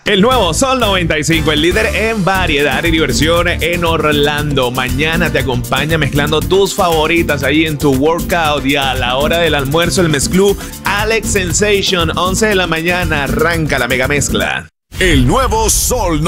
El nuevo Sol 95, el líder en variedad y diversión en Orlando. Mañana te acompaña mezclando tus favoritas ahí en tu workout, y a la hora del almuerzo el mezclú Alex Sensation, 11 de la mañana, arranca la mega mezcla. El nuevo Sol